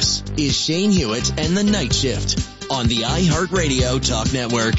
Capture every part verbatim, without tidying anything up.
This is Shane Hewitt and the Night Shift on the iHeartRadio Talk Network.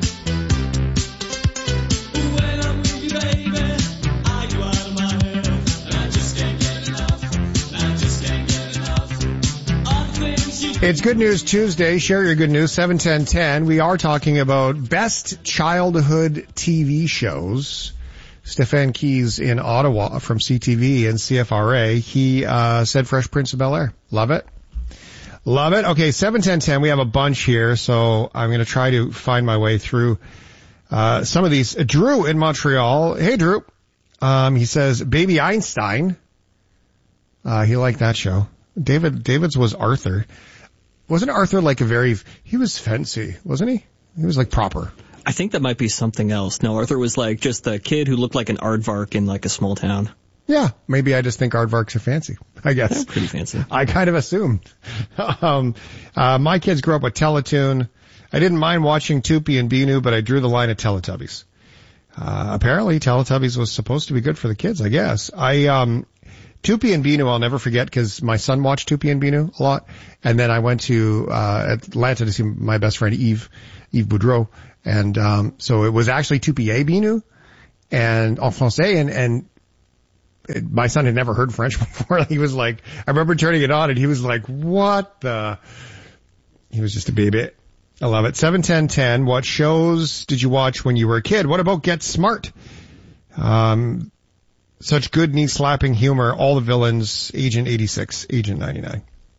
It's Good News Tuesday. Share your good news, seven ten ten. We are talking about best childhood T V shows. Stefan Keys in Ottawa from C T V and C F R A. He uh said Fresh Prince of Bel-Air. Love it. Love it. Okay, seven ten ten. We have a bunch here, so I'm going to try to find my way through uh some of these. Drew in Montreal. Hey, Drew. Um, he says Baby Einstein. Uh, he liked that show. David, David's was Arthur. Wasn't Arthur like a very, he was fancy, wasn't he? He was like proper. I think that might be something else. No, Arthur was like just a kid who looked like an aardvark in like a small town. Yeah, maybe I just think aardvarks are fancy, I guess. They're pretty fancy. I kind of assumed. um, uh, my kids grew up with Teletoon. I didn't mind watching Tupi and Binu, but I drew the line at Teletubbies. Uh, apparently Teletubbies was supposed to be good for the kids, I guess. I, um, Tupi and Binu I'll never forget because my son watched Tupi and Binu a lot. And then I went to, uh, Atlanta to see my best friend Yves, Yves Boudreau. And, um, so it was actually Tupi et Binu and en français. And, and it, my son had never heard French before. He was like, I remember turning it on and he was like, what the, he was just a baby. I love it. seven ten ten. What shows did you watch when you were a kid? What about Get Smart? Um, Such good knee-slapping humor, all the villains, Agent eighty-six, Agent ninety-nine.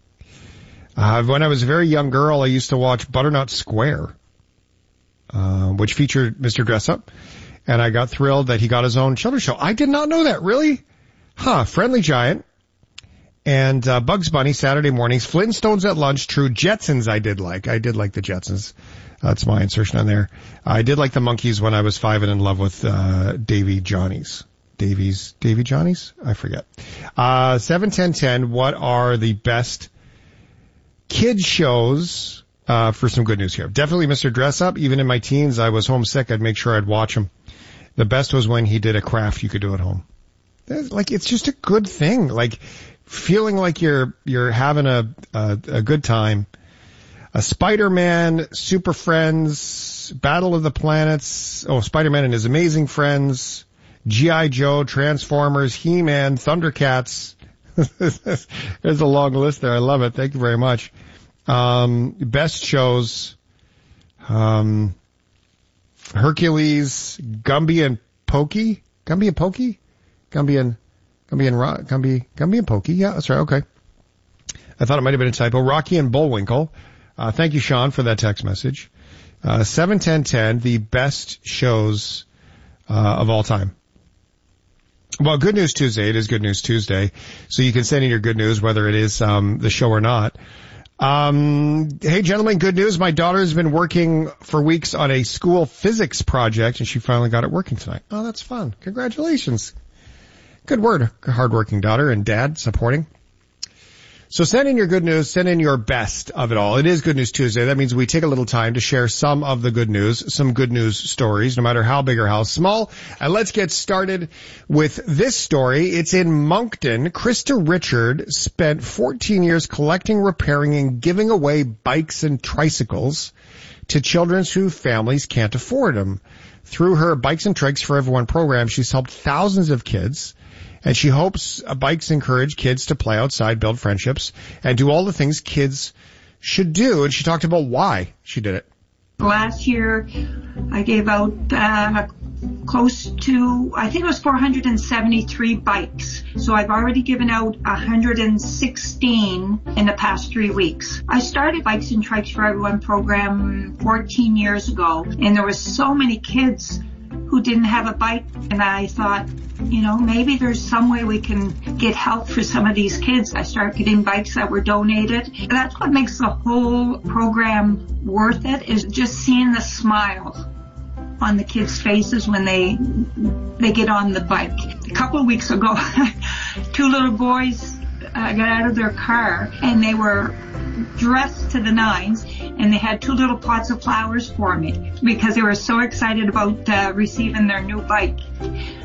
Uh, when I was a very young girl, I used to watch Butternut Square, uh, which featured Mister Dressup, and I got thrilled that he got his own children's show. I did not know that, really? Huh, Friendly Giant, and uh, Bugs Bunny, Saturday mornings, Flintstones at lunch, True Jetsons I did like. I did like the Jetsons. That's my insertion on there. I did like the Monkees when I was five and in love with uh, Davy Johnny's. Davies, Davy Johnny's? I forget. Uh, seven ten ten, what are the best kid shows, uh, for some good news here? Definitely Mister Dress Up. Even in my teens, I was homesick. I'd make sure I'd watch him. The best was when he did a craft you could do at home. Like, it's just a good thing. Like, feeling like you're, you're having a, a, a good time. A Spider-Man, Super Friends, Battle of the Planets, oh, Spider-Man and His Amazing Friends, G I. Joe, Transformers, He-Man, Thundercats. There's a long list there. I love it. Thank you very much. Um, best shows, um, Hercules, Gumby and Pokey? Gumby and Pokey? Gumby and, Gumby and, Ro- Gumby, Gumby and Pokey. Yeah, that's right. Okay. I thought it might have been a typo. Rocky and Bullwinkle. Uh, thank you, Sean, for that text message. Uh, seven ten ten, the best shows, uh, of all time. Well, Good News Tuesday. It is Good News Tuesday. So you can send in your good news, whether it is, um, the show or not. Um, hey gentlemen, good news. My daughter has been working for weeks on a school physics project and she finally got it working tonight. Oh, that's fun. Congratulations. Good word. Hardworking daughter and dad supporting. So send in your good news, send in your best of it all. It is Good News Tuesday. That means we take a little time to share some of the good news, some good news stories, no matter how big or how small. And let's get started with this story. It's in Moncton. Krista Richard spent fourteen years collecting, repairing, and giving away bikes and tricycles to children whose families can't afford them. Through her Bikes and Trikes for Everyone program, she's helped thousands of kids. And she hopes uh, bikes encourage kids to play outside, build friendships, and do all the things kids should do. And she talked about why she did it. Last year, I gave out uh, close to, I think it was four hundred seventy-three bikes. So I've already given out one hundred sixteen in the past three weeks. I started Bikes and Trikes for Everyone program fourteen years ago, and there were so many kids who didn't have a bike, and I thought, you know, maybe there's some way we can get help for some of these kids. I started getting bikes that were donated. That's what makes the whole program worth it, is just seeing the smile on the kids' faces when they they get on the bike. A couple of weeks ago, two little boys uh, got out of their car, and they were dressed to the nines, and they had two little pots of flowers for me because they were so excited about uh, receiving their new bike.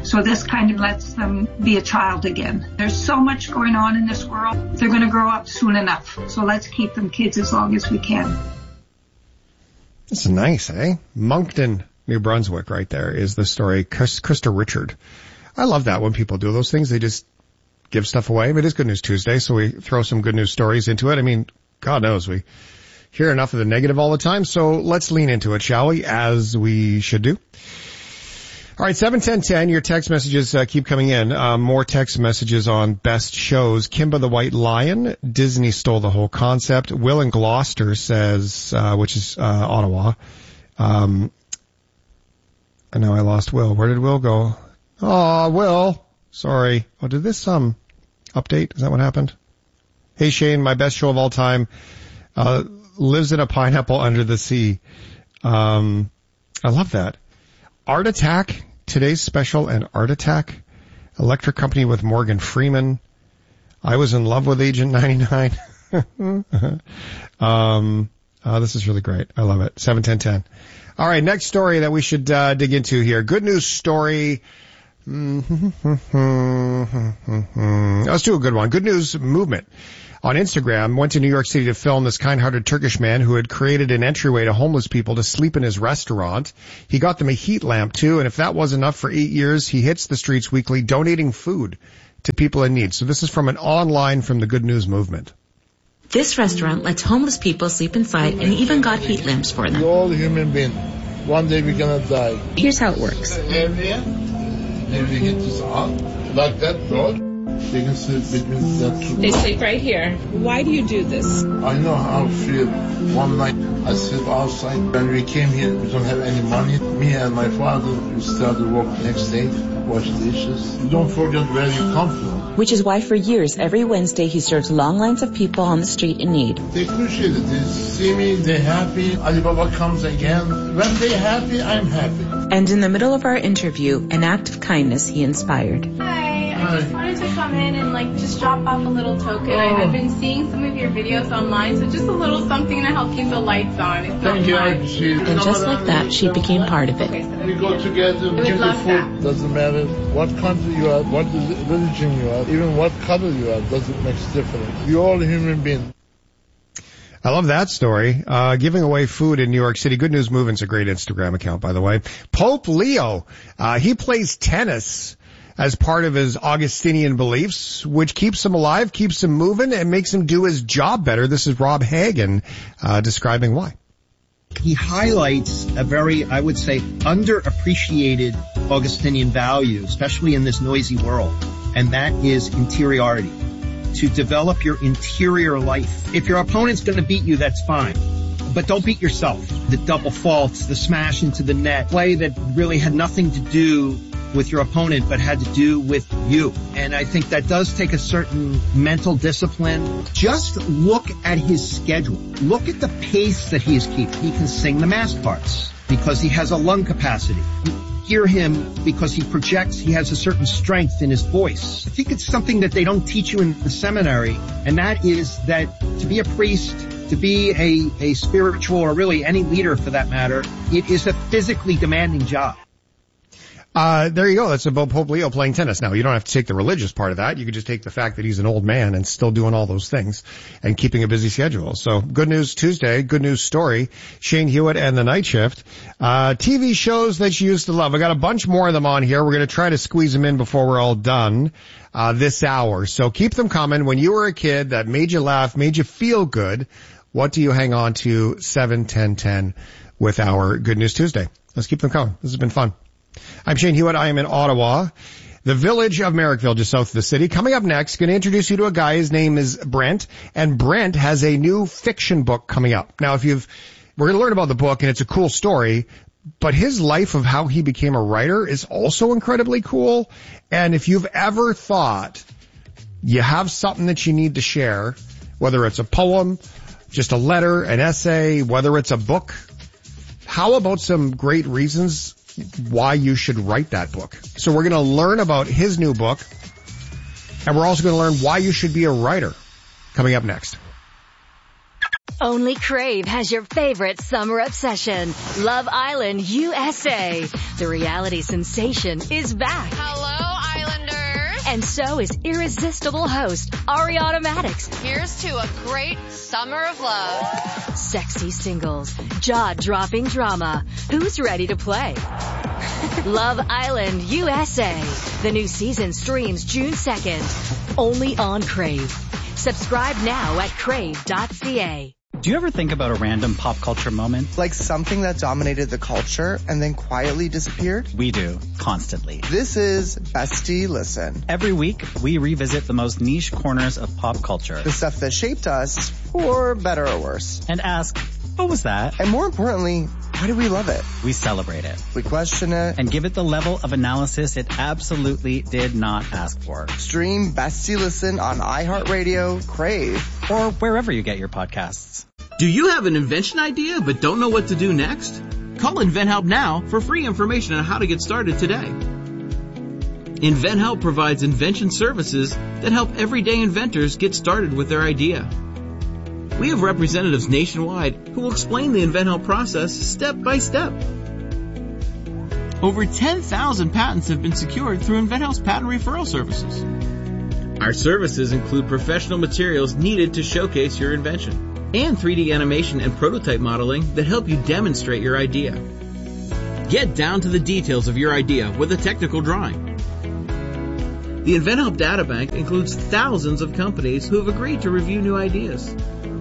So this kind of lets them be a child again. There's so much going on in this world. They're going to grow up soon enough. So let's keep them kids as long as we can. This is nice, eh? Moncton, New Brunswick, right there is the story. Krista Richard. I love that when people do those things. They just give stuff away. But it is Good News Tuesday, so we throw some good news stories into it. I mean, God knows we hear enough of the negative all the time. So let's lean into it, shall we? As we should do. All right, seven ten ten, your text messages uh, keep coming in. Uh, more text messages on best shows. Kimba the White Lion, Disney stole the whole concept. Will in Gloucester says, uh, which is uh, Ottawa. Um, and now I lost Will. Where did Will go? Oh, Will. Sorry. Oh, did this um update? Is that what happened? Hey, Shane, my best show of all time. Uh, lives in a pineapple under the sea. Um, I love that. Art Attack, today's special, and Art Attack, Electric Company with Morgan Freeman. I was in love with Agent ninety-nine. um, uh, this is really great. I love it. seven ten ten. All right, next story that we should uh, dig into here. Good news story. Let's do a good one. Good news movement. On Instagram, went to New York City to film this kind-hearted Turkish man who had created an entryway to homeless people to sleep in his restaurant. He got them a heat lamp, too, and if that wasn't enough, for eight years, he hits the streets weekly donating food to people in need. So this is from an online from the Good News Movement. This restaurant lets homeless people sleep inside and even got heat lamps for them. We're all human beings. One day we're gonna die. Here's how it works. Maybe hit this on, like that door. They can sleep between that two. They sleep right here. Why do you do this? I know how I feel. One night I sleep outside. When we came here, we don't have any money. Me and my father, we started work next day, wash dishes. You don't forget where you come from. Which is why for years, every Wednesday, he serves long lines of people on the street in need. They appreciate it. They see me, they're happy. Alibaba comes again. When they're happy, I'm happy. And in the middle of our interview, an act of kindness he inspired. Hi. I just wanted to come in and like just drop off a little token. Oh. I have been seeing some of your videos online, so just a little something to help keep the lights on. It's Thank you. And just like that, she became part of it. Okay, so we go together, give the food. That. Doesn't matter what country you are, what religion you are, even what color you are, doesn't make a difference. We're all human beings. I love that story. Uh, giving away food in New York City. Good News Movement's a great Instagram account, by the way. Pope Leo, uh, he plays tennis as part of his Augustinian beliefs, which keeps him alive, keeps him moving, and makes him do his job better. This is Rob Hagen, uh, describing why. He highlights a very, I would say, underappreciated Augustinian value, especially in this noisy world, and that is interiority. To develop your interior life. If your opponent's going to beat you, that's fine. But don't beat yourself. The double faults, the smash into the net, play that really had nothing to do with your opponent, but had to do with you. And I think that does take a certain mental discipline. Just look at his schedule. Look at the pace that he is keeping. He can sing the mass parts because he has a lung capacity. Hear him because he projects, he has a certain strength in his voice. I think it's something that they don't teach you in the seminary, and that is that to be a priest, to be a, a spiritual, or really any leader for that matter, it is a physically demanding job. Uh, there you go. That's about Pope Leo playing tennis. Now, you don't have to take the religious part of that. You could just take the fact that he's an old man and still doing all those things and keeping a busy schedule. So, Good News Tuesday, good news story, Shane Hewitt and the Night Shift. Uh, T V shows that you used to love. I got a bunch more of them on here. We're going to try to squeeze them in before we're all done, uh, this hour. So keep them coming. When you were a kid that made you laugh, made you feel good, what do you hang on to? seven ten ten with our Good News Tuesday. Let's keep them coming. This has been fun. I'm Shane Hewitt. I am in Ottawa, the village of Merrickville, just south of the city. Coming up next, going to introduce you to a guy. His name is Brent, and Brent has a new fiction book coming up. Now, if you've, we're going to learn about the book, and it's a cool story, but his life of how he became a writer is also incredibly cool. And if you've ever thought you have something that you need to share, whether it's a poem, just a letter, an essay, whether it's a book, how about some great reasons why you should write that book? So we're going to learn about his new book, and we're also going to learn why you should be a writer, coming up next. Only Crave has your favorite summer obsession, Love Island U S A. The reality sensation is back. Hello, Islanders. And so is irresistible host Ariana Madix. Here's to a great summer of love. Sexy singles, jaw-dropping drama. Who's ready to play? Love Island U S A. The new season streams June second. Only on Crave. Subscribe now at crave dot c a. Do you ever think about a random pop culture moment? Like something that dominated the culture and then quietly disappeared? We do, constantly. This is Bestie Listen. Every week, we revisit the most niche corners of pop culture. The stuff that shaped us, for better or worse. And ask, what was that? And more importantly, why do we love it? We celebrate it. We question it. And give it the level of analysis it absolutely did not ask for. Stream Bestie Listen on iHeartRadio, Crave, or wherever you get your podcasts. Do you have an invention idea but don't know what to do next? Call InventHelp now for free information on how to get started today. InventHelp provides invention services that help everyday inventors get started with their idea. We have representatives nationwide who will explain the InventHelp process step by step. Over ten thousand patents have been secured through InventHelp's patent referral services. Our services include professional materials needed to showcase your invention, and three D animation and prototype modeling that help you demonstrate your idea. Get down to the details of your idea with a technical drawing. The InventHelp Databank includes thousands of companies who have agreed to review new ideas.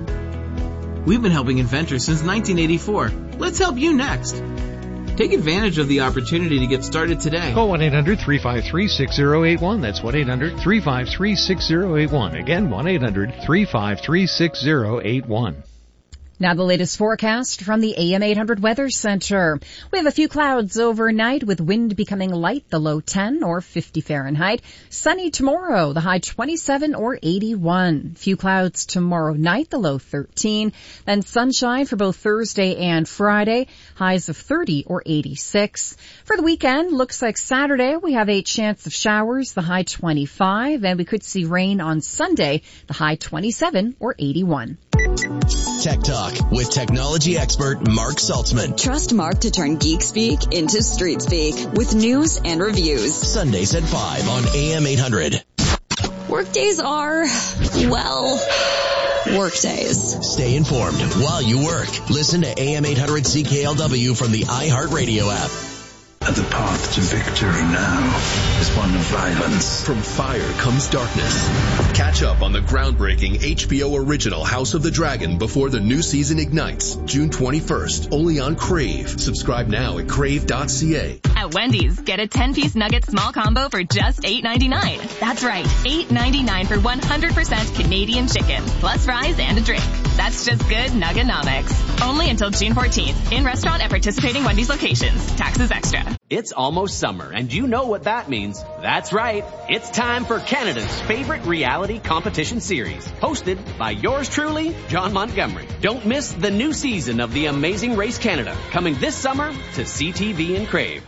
We've been helping inventors since nineteen eighty-four. Let's help you next. Take advantage of the opportunity to get started today. Call one eight hundred three five three six zero eight one. That's one eight hundred three five three six zero eight one. Again, one eight hundred three five three six zero eight one. Now the latest forecast from the A M eight hundred Weather Center. We have a few clouds overnight with wind becoming light, the low ten or fifty Fahrenheit. Sunny tomorrow, the high twenty-seven or eighty-one. Few clouds tomorrow night, the low thirteen. Then sunshine for both Thursday and Friday, highs of thirty or eighty-six. For the weekend, looks like Saturday we have a chance of showers, the high twenty-five, and we could see rain on Sunday, the high twenty-seven or eighty-one. Tech Talk with technology expert Mark Saltzman. Trust Mark to turn geek speak into street speak with news and reviews. Sundays at five on A M eight hundred. Workdays are, well, workdays. Stay informed while you work. Listen to A M eight hundred C K L W from the iHeartRadio app. And the path to victory now is one of violence. From fire comes darkness. Catch up on the groundbreaking H B O original House of the Dragon before the new season ignites, June twenty-first, only on Crave. Subscribe now at crave dot c a. At Wendy's, get a ten-piece nugget small combo for just eight ninety-nine. That's right, eight ninety-nine for one hundred percent Canadian chicken, plus fries and a drink. That's just good Nuggenomics. Only until June fourteenth. In restaurant at participating Wendy's locations. Taxes extra. It's almost summer, and you know what that means. That's right. It's time for Canada's favorite reality competition series, hosted by yours truly, John Montgomery. Don't miss the new season of The Amazing Race Canada, coming this summer to C T V and Crave.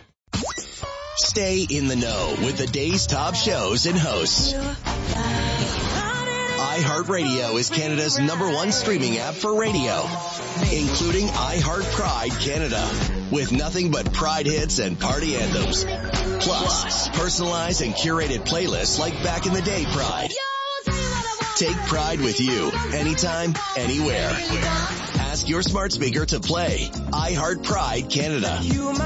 Stay in the know with the day's top shows and hosts. iHeartRadio is Canada's number one streaming app for radio, including iHeart Pride Canada, with nothing but Pride hits and party anthems. Plus, personalized and curated playlists like Back in the Day Pride. Take Pride with you, anytime, anywhere. Ask your smart speaker to play iHeart Pride Canada.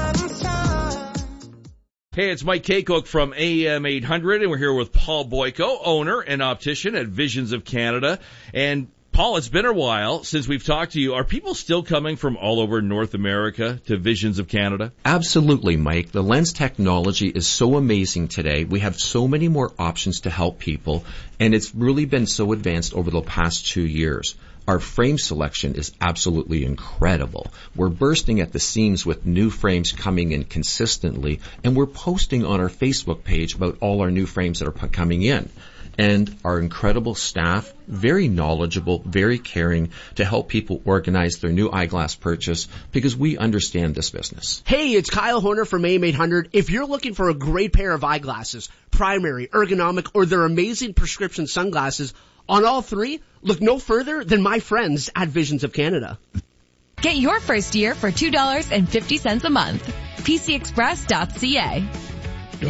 Hey, it's Mike Kaycook from A M eight hundred, and we're here with Paul Boyko, owner and optician at Visions of Canada. And Paul, it's been a while since we've talked to you. Are people still coming from all over North America to Visions of Canada? Absolutely, Mike. The lens technology is so amazing today. We have so many more options to help people, and it's really been so advanced over the past two years. Our frame selection is absolutely incredible. We're bursting at the seams with new frames coming in consistently, and we're posting on our Facebook page about all our new frames that are coming in. and our incredible staff, very knowledgeable, very caring, to help people organize their new eyeglass purchase because we understand this business. Hey, it's Kyle Horner from A M eight hundred. If you're looking for a great pair of eyeglasses, primary, ergonomic, or their amazing prescription sunglasses, on all three, look no further than my friends at Visions of Canada. Get your first year for two dollars and fifty cents a month. P C express dot C A.